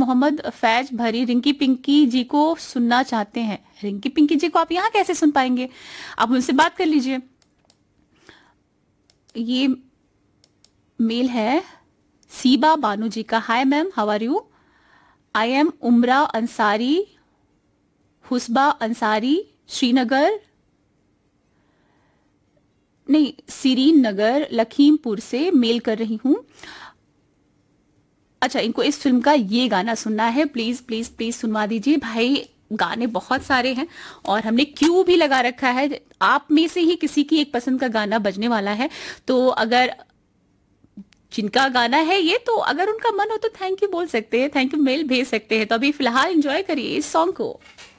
मोहम्मद फैज भरी रिंकी पिंकी जी को सुनना चाहते हैं। रिंकी पिंकी जी को आप यहाँ कैसे सुन पाएंगे, आप उनसे बात कर लीजिए। ये मेल है सीबा बानू जी का। Hi ma'am, how are you? I am उमरा अंसारी, हुसबा अंसारी, श्रीनगर नहीं सीरीन नगर लखीमपुर से मेल कर रही हूं। अच्छा, इनको इस फिल्म का ये गाना सुनना है, प्लीज प्लीज प्लीज सुनवा दीजिए भाई। गाने बहुत सारे हैं और हमने क्यू भी लगा रखा है, आप में से ही किसी की एक पसंद का गाना बजने वाला है। तो अगर जिनका गाना है ये, तो अगर उनका मन हो तो थैंक यू बोल सकते हैं, थैंक यू मेल भेज सकते हैं। तो अभी फिलहाल एंजॉय करिए इस सॉन्ग को।